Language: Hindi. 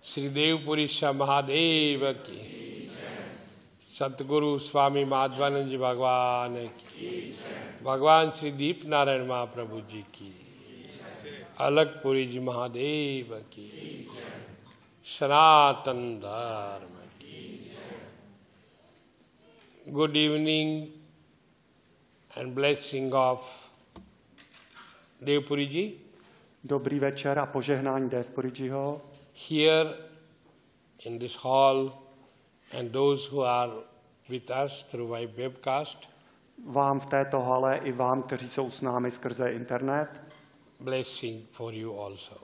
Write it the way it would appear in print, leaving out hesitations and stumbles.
श्री देवपुरी महादेव की, सतगुरु स्वामी माधवानंद जी भगवान की, भगवान श्री दीप नारायण महाप्रभु जी की, अलगपुरी जी महादेव की, सनातन धर्म की। Good evening and blessing of Deopuri ji. Dobrý večer a požehnání Devpurijiho. Here in this hall and those who are with us through my webcast. Vám v této hale i vám, kteří jsou s námi skrze internet. Blessing for you also.